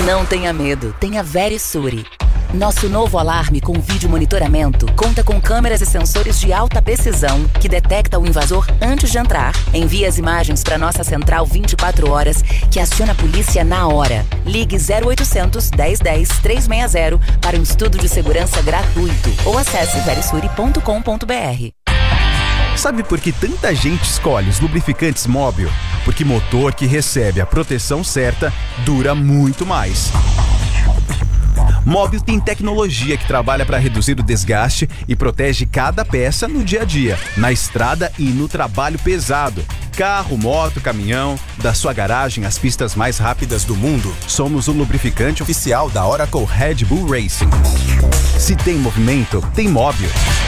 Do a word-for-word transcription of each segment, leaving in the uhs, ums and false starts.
Não tenha medo, tenha Verisure. Nosso novo alarme com vídeo monitoramento conta com câmeras e sensores de alta precisão que detecta o invasor antes de entrar, envia as imagens para nossa central vinte e quatro horas, que aciona a polícia na hora. Ligue zero oitocentos, dez dez, trezentos e sessenta para um estudo de segurança gratuito ou acesse verisure ponto com ponto br. Sabe por que tanta gente escolhe os lubrificantes Móbil? Porque motor que recebe a proteção certa dura muito mais. Móbil tem tecnologia que trabalha para reduzir o desgaste e protege cada peça no dia a dia, na estrada e no trabalho pesado. Carro, moto, caminhão, da sua garagem às pistas mais rápidas do mundo. Somos o lubrificante oficial da Oracle Red Bull Racing. Se tem movimento, tem Móbil.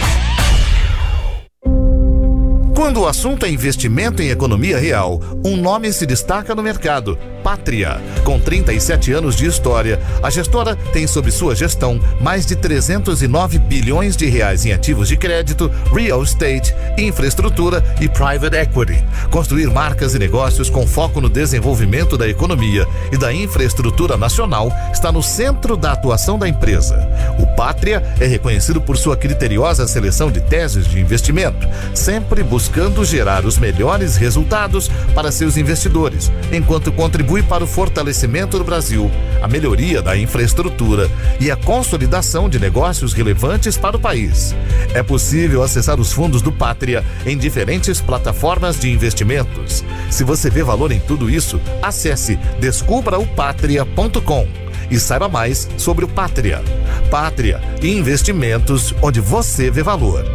Quando o assunto é investimento em economia real, um nome se destaca no mercado: Pátria. Com trinta e sete anos de história, a gestora tem sob sua gestão mais de trezentos e nove bilhões de reais em ativos de crédito, real estate, infraestrutura e private equity. Construir marcas e negócios com foco no desenvolvimento da economia e da infraestrutura nacional está no centro da atuação da empresa. O Pátria é reconhecido por sua criteriosa seleção de teses de investimento, sempre buscando gerar os melhores resultados para seus investidores, enquanto contribui para o fortalecimento do Brasil, a melhoria da infraestrutura e a consolidação de negócios relevantes para o país. É possível acessar os fundos do Pátria em diferentes plataformas de investimentos. Se você vê valor em tudo isso, acesse descubra o patria ponto com e saiba mais sobre o Pátria. Pátria, investimentos onde você vê valor.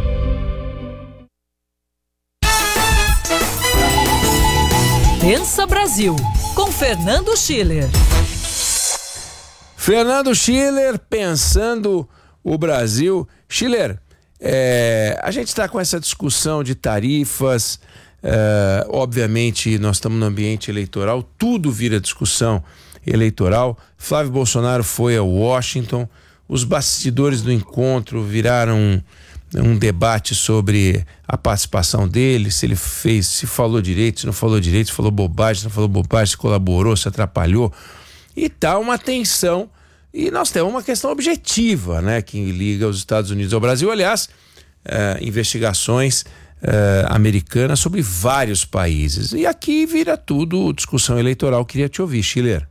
Pensa Brasil, com Fernando Schiller. Fernando Schiller, pensando o Brasil. Schiller, é, a gente está com essa discussão de tarifas, é, obviamente nós estamos no ambiente eleitoral, tudo vira discussão eleitoral. Flávio Bolsonaro foi a Washington, os bastidores do encontro viraram um, um debate sobre a participação dele, se ele fez, se falou direito, se não falou direito, se falou bobagem, se não falou bobagem, se colaborou, se atrapalhou. E tá uma tensão. E nós temos uma questão objetiva, né, que liga os Estados Unidos ao Brasil. Aliás, eh, investigações eh, americanas sobre vários países. E aqui vira tudo discussão eleitoral. Queria te ouvir, Schiller.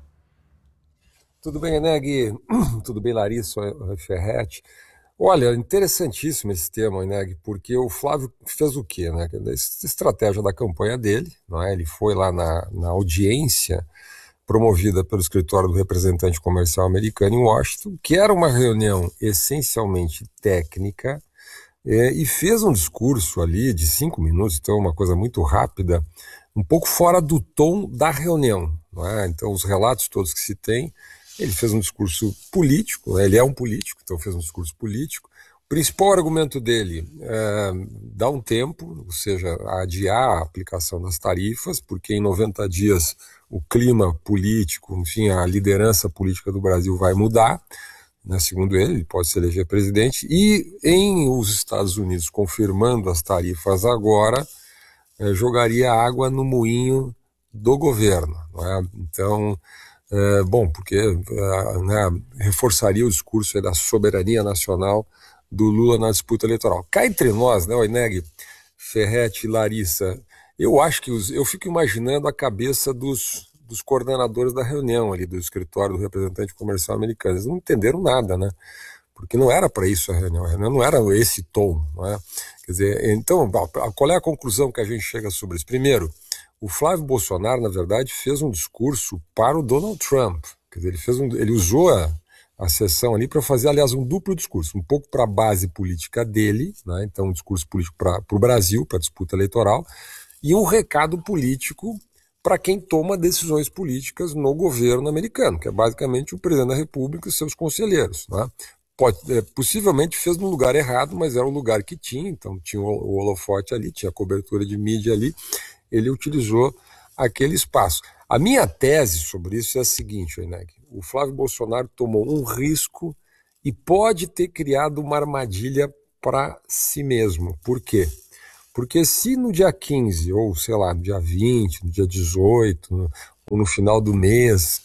Tudo bem, Eneg? Tudo bem, Larissa Ferretti? Olha, interessantíssimo esse tema, Eneg, porque o Flávio fez o quê, né? Essa estratégia da campanha dele, não é? Ele foi lá na, na audiência promovida pelo escritório do representante comercial americano em Washington, que era uma reunião essencialmente técnica, é, e fez um discurso ali de cinco minutos, então uma coisa muito rápida, um pouco fora do tom da reunião, não é? Então os relatos todos que se tem, ele fez um discurso político, né? Ele é um político, então fez um discurso político. O principal argumento dele é dar um tempo, ou seja, adiar a aplicação das tarifas, porque em noventa dias o clima político, enfim, a liderança política do Brasil vai mudar, né? Segundo ele, ele pode se eleger presidente, e em os Estados Unidos confirmando as tarifas agora, é, jogaria água no moinho do governo, não é? Então, É, bom, porque é, né, reforçaria o discurso da soberania nacional do Lula na disputa eleitoral. Cá entre nós, né, Oineg, Ferretti e Larissa, eu acho que os, eu fico imaginando a cabeça dos, dos coordenadores da reunião ali do escritório do representante comercial americano. Eles não entenderam nada, né? Porque não era para isso a reunião, a reunião não era esse tom, não é? Quer dizer, então, qual é a conclusão que a gente chega sobre isso? Primeiro, o Flávio Bolsonaro, na verdade, fez um discurso para o Donald Trump. Quer dizer, ele, fez um, ele usou a, a sessão ali para fazer, aliás, um duplo discurso. Um pouco para a base política dele, né? Então um discurso político para o Brasil, para a disputa eleitoral, e um recado político para quem toma decisões políticas no governo americano, que é basicamente o presidente da República e seus conselheiros, né? Pode, é, possivelmente fez no lugar errado, mas era o lugar que tinha, então tinha o, o holofote ali, tinha a cobertura de mídia ali, ele utilizou aquele espaço. A minha tese sobre isso é a seguinte, Oineg, o Flávio Bolsonaro tomou um risco e pode ter criado uma armadilha para si mesmo. Por quê? Porque se no dia quinze, ou sei lá, no dia vinte, no dia dezoito, no, ou no final do mês,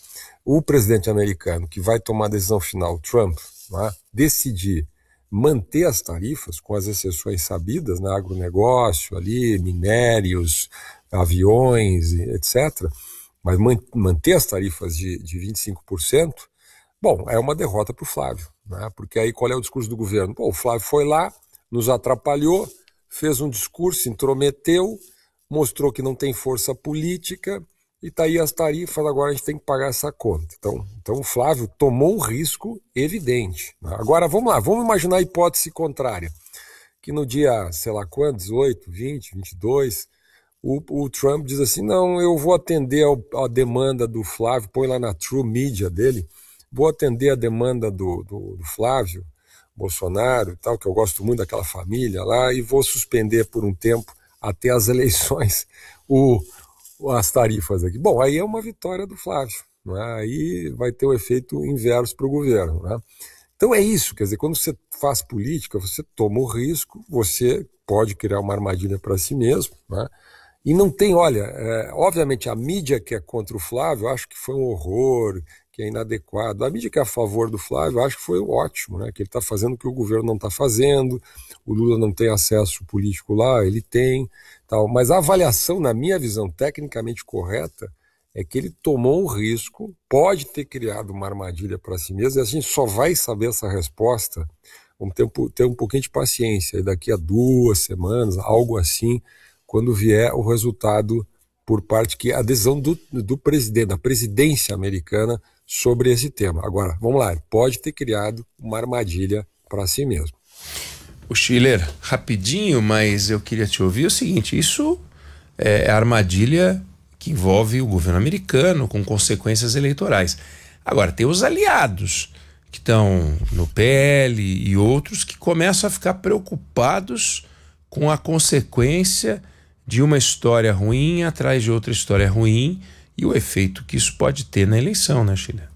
o presidente americano, que vai tomar a decisão final, Trump, né, decidir manter as tarifas, com as exceções sabidas, né, agronegócio, ali, minérios, aviões, etcétera, mas manter as tarifas de, de vinte e cinco por cento, bom, é uma derrota para o Flávio, né, porque aí qual é o discurso do governo? Pô, o Flávio foi lá, nos atrapalhou, fez um discurso, intrometeu, mostrou que não tem força política, e está aí as tarifas, agora a gente tem que pagar essa conta. Então, então o Flávio tomou um risco evidente. Né? Agora, vamos lá, vamos imaginar a hipótese contrária, que no dia, sei lá quando, dezoito, vinte, vinte e dois, o, o Trump diz assim, não, eu vou atender a demanda do Flávio, põe lá na True Media dele, vou atender a demanda do, do, do Flávio Bolsonaro e tal, que eu gosto muito daquela família lá, e vou suspender por um tempo até as eleições o as tarifas aqui. Bom, aí é uma vitória do Flávio, né? Aí vai ter o efeito inverso para o governo, né? Então é isso, quer dizer, quando você faz política, você toma o risco, você pode criar uma armadilha para si mesmo, né? E não tem, olha, é, obviamente a mídia que é contra o Flávio, eu acho que foi um horror, que é inadequado. A mídia que é a favor do Flávio, eu acho que foi ótimo, né? Que ele está fazendo o que o governo não está fazendo, o Lula não tem acesso político lá, ele tem, tal. Mas a avaliação, na minha visão, tecnicamente correta, é que ele tomou um risco, pode ter criado uma armadilha para si mesmo, e a gente só vai saber essa resposta, vamos ter, ter um pouquinho de paciência, e daqui a duas semanas, algo assim, quando vier o resultado por parte que a adesão do, do presidente, da presidência americana sobre esse tema. Agora, vamos lá, pode ter criado uma armadilha para si mesmo. O Schiller, rapidinho, mas eu queria te ouvir o seguinte, isso é armadilha que envolve o governo americano com consequências eleitorais. Agora, tem os aliados que estão no P L e outros que começam a ficar preocupados com a consequência de uma história ruim atrás de outra história ruim e o efeito que isso pode ter na eleição, né, Schiller?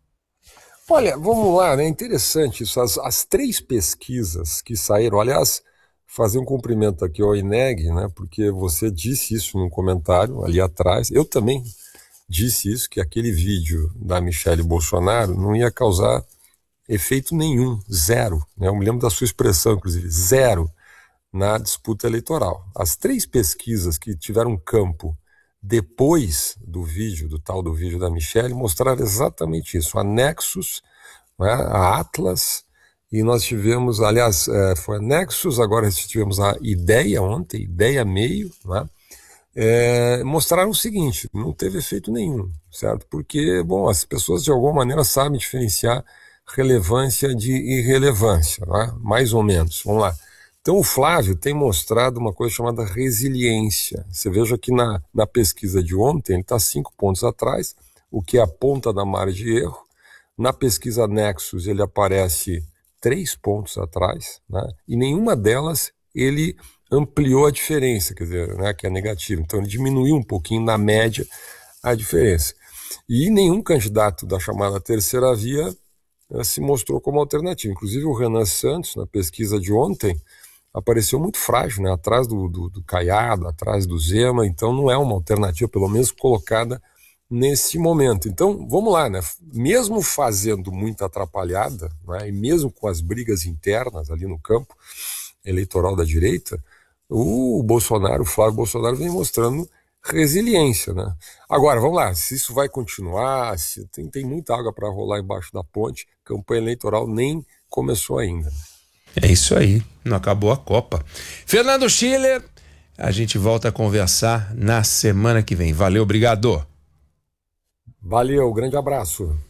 Olha, vamos lá, né? Interessante isso. As, as três pesquisas que saíram, aliás, fazer um cumprimento aqui ao I N E G, né? Porque você disse isso num comentário ali atrás. Eu também disse isso, que aquele vídeo da Michelle Bolsonaro não ia causar efeito nenhum, zero. Né? Eu me lembro da sua expressão, inclusive, zero na disputa eleitoral. As três pesquisas que tiveram campo depois do vídeo, do tal do vídeo da Michelle, mostraram exatamente isso. A Nexus, né, a Atlas, e nós tivemos, aliás, é, foi a Nexus, agora tivemos a Ideia ontem, Ideia Meio, né, é, mostraram o seguinte, não teve efeito nenhum, certo? Porque, bom, as pessoas de alguma maneira sabem diferenciar relevância de irrelevância, né? Mais ou menos, vamos lá. Então o Flávio tem mostrado uma coisa chamada resiliência. Você veja que na, na pesquisa de ontem ele está cinco pontos atrás, o que é a ponta da margem de erro. Na pesquisa Nexus ele aparece três pontos atrás, né? E nenhuma delas ele ampliou a diferença, quer dizer, né, que é negativa. Então ele diminuiu um pouquinho na média a diferença. E nenhum candidato da chamada terceira via eh, se mostrou como alternativa. Inclusive o Renan Santos, na pesquisa de ontem, apareceu muito frágil, né? Atrás do, do, do Caiado, atrás do Zema, então não é uma alternativa, pelo menos colocada nesse momento. Então, vamos lá, né? Mesmo fazendo muita atrapalhada, né? E mesmo com as brigas internas ali no campo eleitoral da direita, o Bolsonaro, o Flávio Bolsonaro vem mostrando resiliência, né? Agora, vamos lá, se isso vai continuar, se tem, tem muita água para rolar embaixo da ponte, campanha eleitoral nem começou ainda. É isso aí, não acabou a Copa. Fernando Schiller, a gente volta a conversar na semana que vem. Valeu, obrigado. Valeu, grande abraço.